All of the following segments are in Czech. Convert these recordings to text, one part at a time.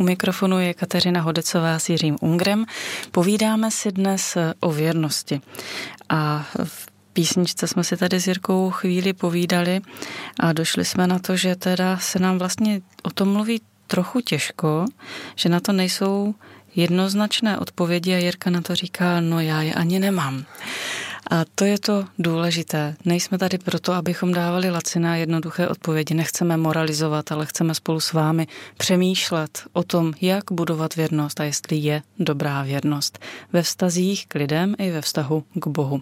U mikrofonu je Kateřina Hodecová s Jiřím Ungrem. Povídáme si dnes o věrnosti. A v písničce jsme si tady s Jirkou chvíli povídali a došli jsme na to, že teda se nám vlastně o tom mluví trochu těžko, že na to nejsou jednoznačné odpovědi a Jirka na to říká, no já je ani nemám. A to je to důležité. Nejsme tady proto, abychom dávali laciné jednoduché odpovědi. Nechceme moralizovat, ale chceme spolu s vámi přemýšlet o tom, jak budovat věrnost a jestli je dobrá věrnost ve vztazích k lidem i ve vztahu k Bohu.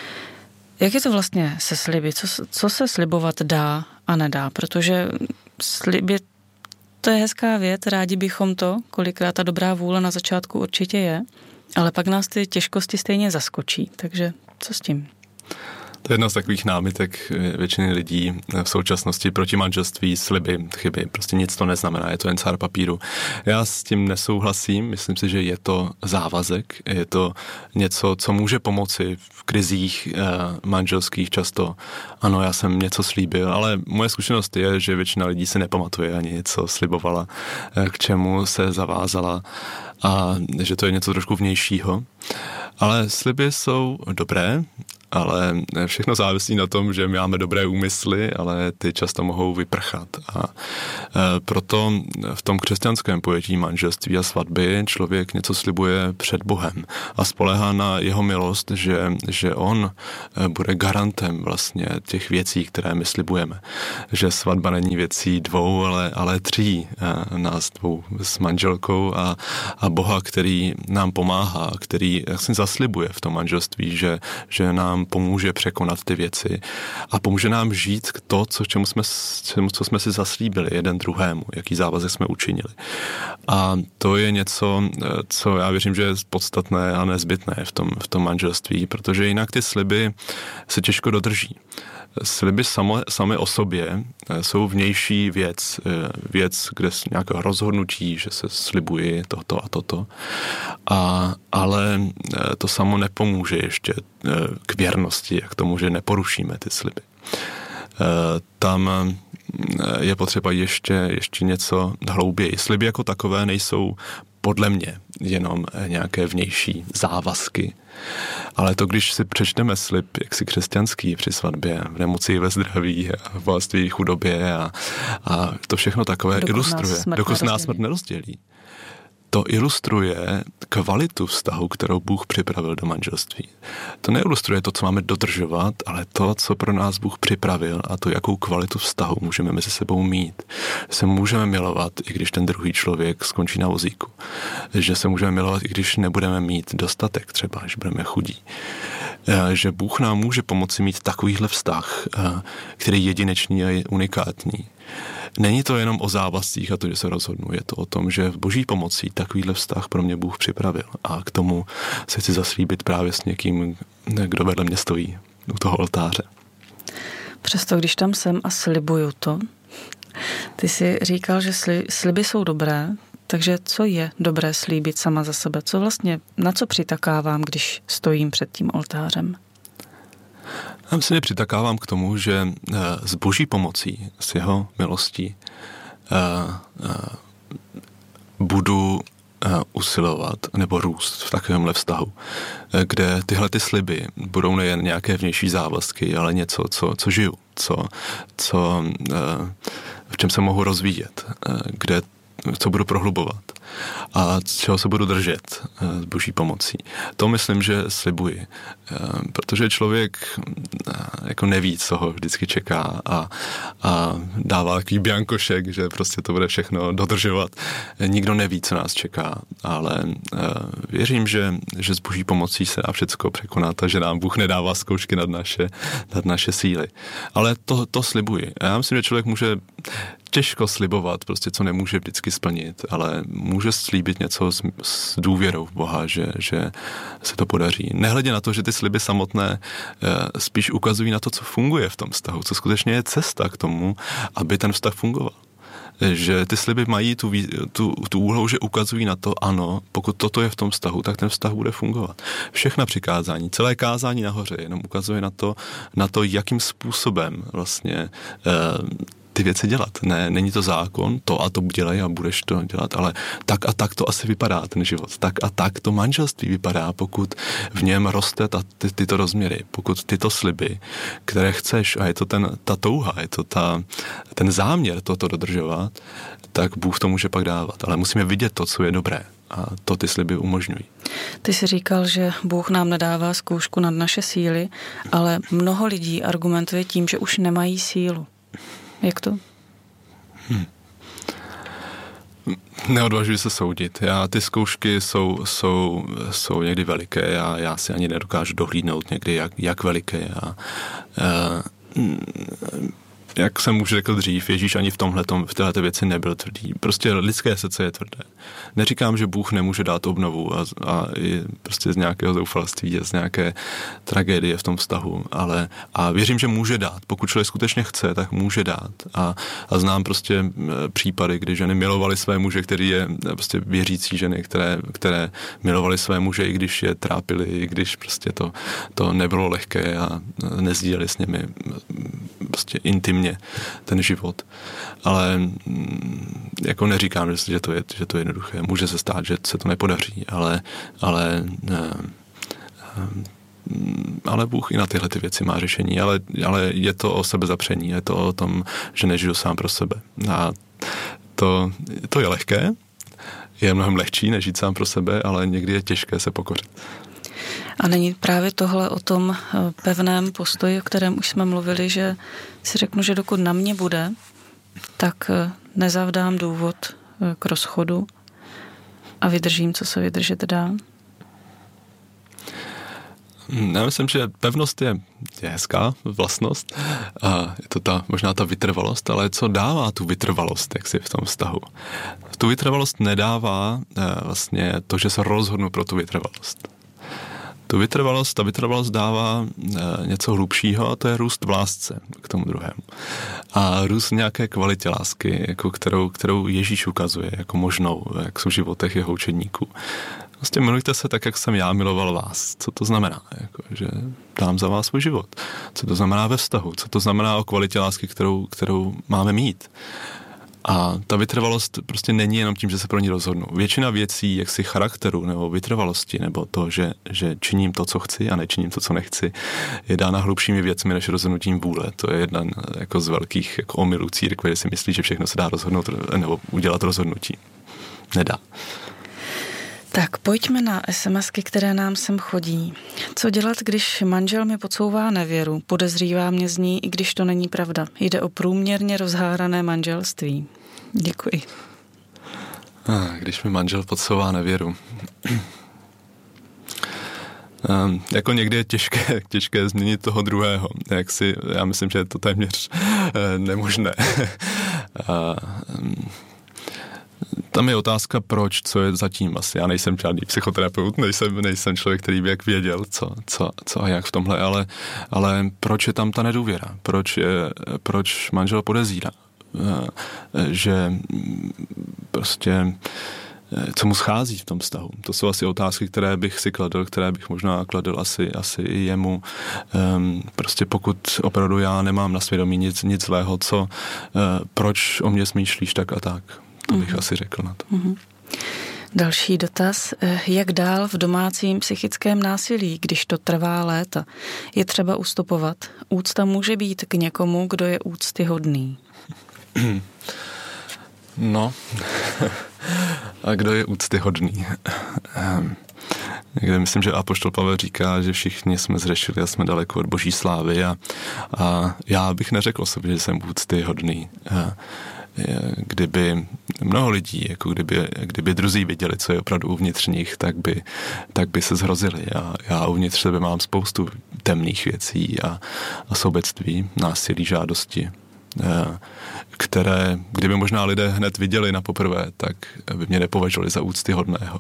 Jak je to vlastně se sliby? Co se slibovat dá a nedá? Protože sliby, to je hezká věc, rádi bychom to, kolikrát ta dobrá vůle na začátku určitě je, ale pak nás ty těžkosti stejně zaskočí. Takže co s tím? To je jedna z takových námitek většiny lidí v současnosti proti manželství, sliby, chyby. Prostě nic to neznamená, je to jen cár papíru. Já s tím nesouhlasím, myslím si, že je to závazek, je to něco, co může pomoci v krizích manželských často. Ano, já jsem něco slíbil, ale moje zkušenost je, že většina lidí se nepamatuje ani co slibovala, k čemu se zavázala a že to je něco trošku vnějšího. Ale sliby jsou dobré, ale všechno závisí na tom, že my máme dobré úmysly, ale ty často mohou vyprchat. A proto v tom křesťanském pojetí manželství a svatby člověk něco slibuje před Bohem a spoléhá na jeho milost, že on bude garantem vlastně těch věcí, které my slibujeme. Že svatba není věcí dvou, ale tří, nás dvou s manželkou a Boha, který nám pomáhá, který si zaslibuje v tom manželství, že nám pomůže překonat ty věci a pomůže nám žít to, co jsme si zaslíbili jeden druhému, jaký závazek jsme učinili. A to je něco, co já věřím, že je podstatné a nezbytné v tom manželství, protože jinak ty sliby se těžko dodrží. Sliby samé o sobě jsou vnější věc, kde nějaké rozhodnutí, že se slibuji toto a toto, ale to samo nepomůže ještě k věrnosti, jak tomu, že neporušíme ty sliby. Tam je potřeba ještě něco hlouběji. Sliby jako takové nejsou podle mě jenom nějaké vnější závazky. Ale to, když si přečteme slib jaksi křesťanský při svatbě, v nemoci i ve zdraví, v bohatství i chudobě a to všechno takové ilustruje, dokud nás smrt nerozdělí. To ilustruje kvalitu vztahu, kterou Bůh připravil do manželství. To neilustruje to, co máme dodržovat, ale to, co pro nás Bůh připravil a to, jakou kvalitu vztahu můžeme mezi sebou mít. Se můžeme milovat, i když ten druhý člověk skončí na vozíku. Že se můžeme milovat, i když nebudeme mít dostatek, třeba, že budeme chudí. Že Bůh nám může pomoci mít takovýhle vztah, který je jedinečný a je unikátní. Není to jenom o závazcích a to, že se rozhodnu. Je to o tom, že v Boží pomocí takovýhle vztah pro mě Bůh připravil. A k tomu se chci zaslíbit právě s někým, kdo vedle mě stojí u toho oltáře. Přesto, když tam jsem a slibuju to, ty jsi říkal, že sliby jsou dobré, takže co je dobré slíbit sama za sebe? Co vlastně, na co přitakávám, když stojím před tím oltářem? Já si přitakávám k tomu, že s Boží pomocí, s jeho milostí budu usilovat nebo růst v takovémhle vztahu, kde tyhle ty sliby budou nejen nějaké vnější závazky, ale něco, co žiju, v čem se mohu rozvíjet, co budu prohlubovat a čeho se budu držet s Boží pomocí. To myslím, že slibuji, protože člověk jako neví, co ho vždycky čeká a dává takový biankošek, že prostě to bude všechno dodržovat. Nikdo neví, co nás čeká, ale věřím, že s Boží pomocí se dá všecko překonat a že nám Bůh nedává zkoušky nad naše síly. Ale to slibuji. Já myslím, že člověk může těžko slibovat, prostě co nemůže vždycky splnit, ale může slíbit něco s důvěrou v Boha, že se to podaří. Nehledě na to, že ty sliby samotné spíš ukazují na to, co funguje v tom vztahu, co skutečně je cesta k tomu, aby ten vztah fungoval. Že ty sliby mají tu úlohu, že ukazují na to, ano, pokud toto je v tom vztahu, tak ten vztah bude fungovat. Všechna přikázání, celé kázání nahoře jenom ukazuje na to, jakým způsobem vlastně ty věci dělat. Ne, není to zákon, to a to dělej a budeš to dělat, ale tak a tak to asi vypadá ten život. Tak a tak to manželství vypadá, pokud v něm roste tyto rozměry, pokud tyto sliby, které chceš, a je to ta touha, je to ten záměr toto dodržovat, tak Bůh to může pak dávat. Ale musíme vidět to, co je dobré. A to ty sliby umožňují. Ty jsi říkal, že Bůh nám nedává zkoušku nad naše síly, ale mnoho lidí argumentuje tím, že už nemají sílu. Jak to? Neodvažuji se soudit. Ty zkoušky jsou někdy veliké. Já si ani nedokážu dohlídnout někdy, jak veliké. Jak jsem už řekl dřív, Ježíš ani v této věci nebyl tvrdý. Prostě lidské srdce je tvrdé. Neříkám, že Bůh nemůže dát obnovu a prostě z nějakého zoufalství, z nějaké tragédie v tom vztahu, a věřím, že může dát. Pokud člověk skutečně chce, tak může dát. A znám prostě případy, kdy ženy milovaly své muže, který je prostě věřící ženy, které milovaly své muže, i když je trápili, i když prostě to nebylo lehké a nesdíleli s nimi prostě intimně ten život. Ale jako neříkám, že to je jednoduché. Může se stát, že se to nepodaří, ale Bůh i na tyhle ty věci má řešení, ale je to o sebezapření, je to o tom, že nežiju sám pro sebe. A to je lehké, je mnohem lehčí než žít sám pro sebe, ale někdy je těžké se pokořit. A není právě tohle o tom pevném postoji, o kterém už jsme mluvili, že si řeknu, že dokud na mě bude, tak nezavdám důvod k rozchodu a vydržím, co se vydržet dá? Já myslím, že pevnost je hezká vlastnost a je to možná ta vytrvalost, ale co dává tu vytrvalost, jak si v tom vztahu? Tu vytrvalost nedává vlastně to, že se rozhodnu pro tu vytrvalost. Ta vytrvalost dává něco hlubšího a to je růst v lásce k tomu druhému. A růst nějaké kvalitě lásky, jako kterou Ježíš ukazuje jako možnou, jak jsou v životech jeho učedníků. Vlastně milujte se tak, jak jsem já miloval vás. Co to znamená? Jako, že dám za vás svůj život. Co to znamená ve vztahu? Co to znamená o kvalitě lásky, kterou máme mít? A ta vytrvalost prostě není jenom tím, že se pro ní rozhodnu. Většina věcí, jaksi charakteru nebo vytrvalosti, nebo to, že činím to, co chci a nečiním to, co nechci, je dána hlubšími věcmi než rozhodnutím vůle. To je jeden jako z velkých jako omylů církve, že si myslí, že všechno se dá rozhodnout nebo udělat rozhodnutí. Nedá. Tak pojďme na SMSky, které nám sem chodí. Co dělat, když manžel mi podsouvá nevěru, podezřívá mě z ní, i když to není pravda? Jde o průměrně rozhárané manželství. Děkuji. Když mi manžel podsouvá nevěru. Jako někdy je těžké změnit toho druhého. Já myslím, že je to téměř nemožné. Tam je otázka, proč, co je zatím asi. Já nejsem žádný psychoterapeut, nejsem člověk, který by jak věděl, co a jak v tomhle, ale proč je tam ta nedůvěra? Proč manžel podezírá? Že prostě co mu schází v tom vztahu. To jsou asi otázky, které bych si kladl, které bych možná kladl asi i jemu. Prostě pokud opravdu já nemám na svědomí nic zlého, proč o mě smýšlíš tak a tak. To bych asi řekl na to. Další dotaz. Jak dál v domácím psychickém násilí, když to trvá léta? Je třeba ustupovat? Úcta může být k někomu, kdo je úctyhodný. No. A kdo je úctyhodný? Někde myslím, že apoštol Pavel říká, že všichni jsme zřešili a jsme daleko od boží slávy a já bych neřekl sobě, že jsem úctyhodný. Kdyby mnoho lidí, jako kdyby druzí viděli, co je opravdu uvnitř nich, tak by se zhrozili. Já uvnitř sebe mám spoustu temných věcí a sobectví, násilí, žádosti, které, kdyby možná lidé hned viděli na poprvé, tak by mě nepovažovali za úctyhodného.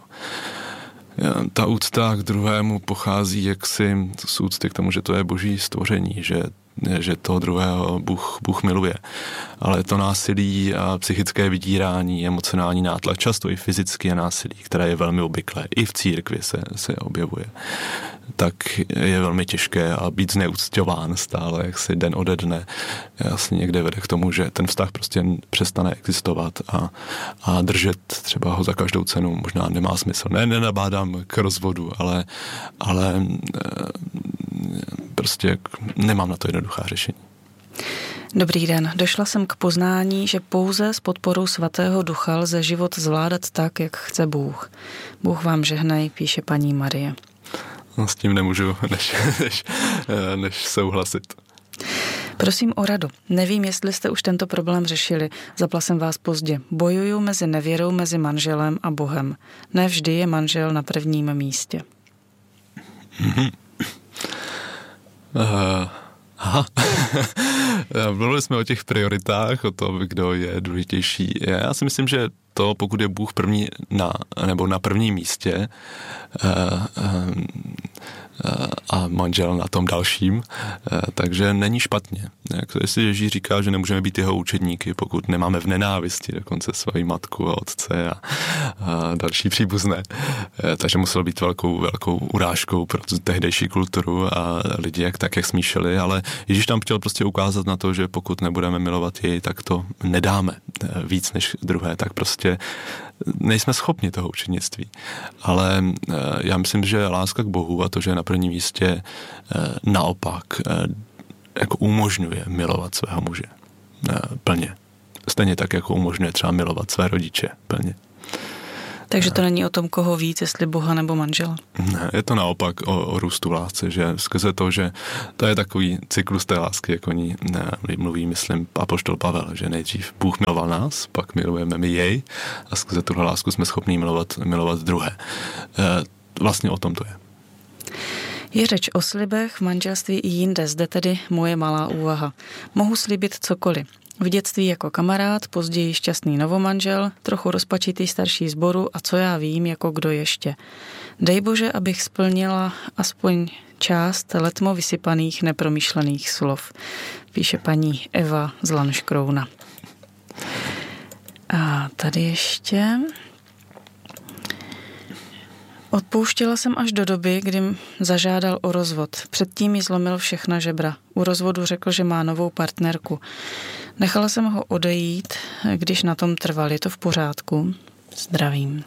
Ta úcta k druhému pochází jaksi z úcty k tomu, že to je boží stvoření, že že toho druhého Bůh miluje. Ale to násilí a psychické vydírání, emocionální nátlak, často i fyzické násilí, které je velmi obvyklé, i v církvi se objevuje, tak je velmi těžké a být zneucťován stále, jak si den ode dne jasně někde vede k tomu, že ten vztah prostě přestane existovat a držet třeba ho za každou cenu možná nemá smysl. Nenabádám k rozvodu, ale prostě nemám na to jednoduchá řešení. Dobrý den. Došla jsem k poznání, že pouze s podporou Svatého Ducha lze život zvládat tak, jak chce Bůh. Bůh vám žehnaj, píše paní Marie. No, s tím nemůžu než souhlasit. Prosím o radu. Nevím, jestli jste už tento problém řešili. Zapla jsem vás pozdě. Bojuju mezi nevěrou mezi manželem a Bohem. Ne vždy je manžel na prvním místě. Aha. Mluvili jsme o těch prioritách, o tom, kdo je důležitější. Já si myslím, že to, pokud je Bůh první na prvním místě a manžel na tom dalším, takže není špatně. Jestli Ježíš říká, že nemůžeme být jeho učedníky, pokud nemáme v nenávisti dokonce svoji matku a otce a další příbuzné. Takže muselo být velkou urážkou pro tehdejší kulturu a lidi jak smýšleli, ale Ježíš tam chtěl prostě ukázat na to, že pokud nebudeme milovat jej, tak to nedáme víc než druhé, tak prostě nejsme schopni toho učednictví. Ale já myslím, že láska k Bohu a to, že je na prvním místě, naopak jako umožňuje milovat svého muže plně. Stejně tak, jako umožňuje třeba milovat své rodiče plně. Takže to není o tom, koho víc, jestli Boha nebo manžela. Ne, je to naopak o růstu lásce, že skrze to, že to je takový cyklus té lásky, jak oni mluví, myslím, apoštol Pavel, že nejdřív Bůh miloval nás, pak milujeme my jej a skrze tuhle lásku jsme schopni milovat druhé. Vlastně o tom to je. Je řeč o slibech v manželství i jinde, zde tedy moje malá úvaha. Mohu slíbit cokoliv. V dětství jako kamarád, později šťastný novomanžel, trochu rozpačitý starší sboru a co já vím, jako kdo ještě. Dej Bože, abych splnila aspoň část letmo vysypaných nepromyšlených slov, píše paní Eva z Lanškrouna. A tady ještě... Odpouštěla jsem až do doby, kdy zažádal o rozvod. Předtím jí zlomil všechna žebra. U rozvodu řekl, že má novou partnerku. Nechala jsem ho odejít, když na tom trval. Je to v pořádku? Zdravím.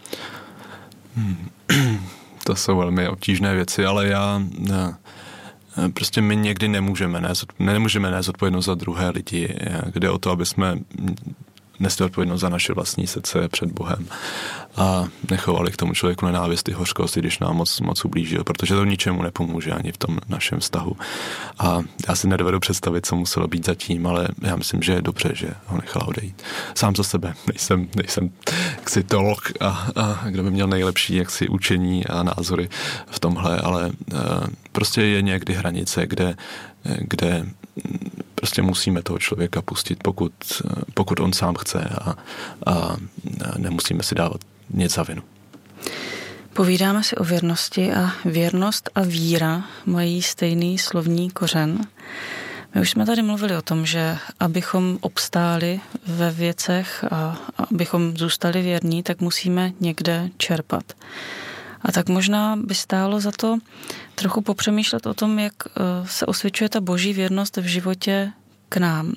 To jsou velmi obtížné věci, ale prostě my někdy nemůžeme nést odpovědnost za druhé lidi. Jde o to, aby jsme nesli odpovědnost za naše vlastní srdce před Bohem a nechovali k tomu člověku nenávist i hořkost, když nám moc ublížil, protože to ničemu nepomůže ani v tom našem vztahu. A já si nedovedu představit, co muselo být zatím, ale já myslím, že je dobře, že ho nechala odejít. Sám za sebe nejsem jaksi teolog a kdo by měl nejlepší jaksi učení a názory v tomhle, ale prostě je někdy hranice, kde prostě musíme toho člověka pustit, pokud on sám chce a nemusíme si dávat nic za vinu. Povídáme si o věrnosti a věrnost a víra mají stejný slovní kořen. My už jsme tady mluvili o tom, že abychom obstáli ve věcech a abychom zůstali věrní, tak musíme někde čerpat. A tak možná by stálo za to trochu popřemýšlet o tom, jak se osvědčuje ta boží věrnost v životě k nám.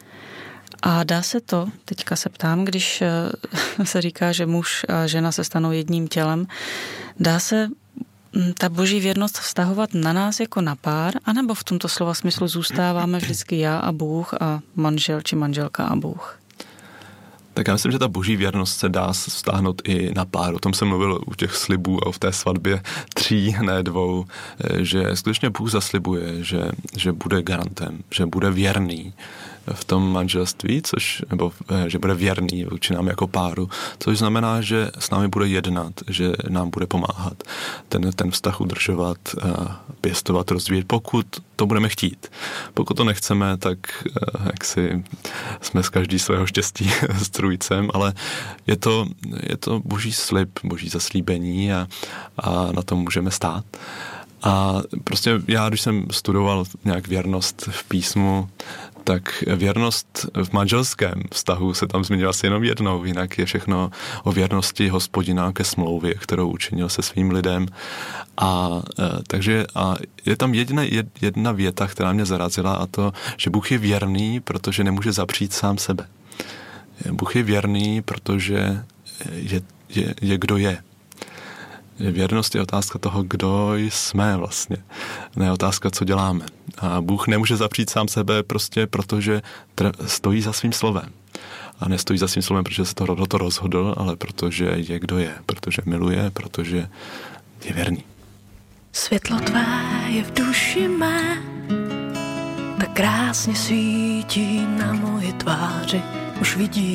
A dá se to, teďka se ptám, když se říká, že muž a žena se stanou jedním tělem, dá se ta boží věrnost vztahovat na nás jako na pár, anebo v tomto slova smyslu zůstáváme vždycky já a Bůh a manžel či manželka a Bůh? Tak já myslím, že ta boží věrnost se dá vztáhnout i na pár. O tom jsem mluvil u těch slibů a v té svatbě 3, ne 2, že skutečně Bůh zaslibuje, že bude garantem, že bude věrný v tom manželství, nebo že bude věrný vůči nám jako páru, což znamená, že s námi bude jednat, že nám bude pomáhat ten vztah udržovat, pěstovat, rozvíjet, pokud to budeme chtít. Pokud to nechceme, tak jak jsme z každý svého štěstí strůjcem, ale je to boží slib, boží zaslíbení a na tom můžeme stát. A prostě já, když jsem studoval nějak věrnost v písmu, tak věrnost v manželském vztahu se tam zmiňuje asi jenom jednou, jinak je všechno o věrnosti Hospodina ke smlouvě, kterou učinil se svým lidem. Takže je tam jedna věta, která mě zarazila, a to, že Bůh je věrný, protože nemůže zapřít sám sebe. Bůh je věrný, protože je kdo je. Věrnost je otázka toho, kdo jsme vlastně. Ne otázka, co děláme. A Bůh nemůže zapřít sám sebe prostě protože stojí za svým slovem. A nestojí za svým slovem, protože se to rozhodl, ale protože je kdo je. Protože miluje, protože je věrný. Světlo tvé je v duši mé, tak krásně svítí na moje tváři. Už vidím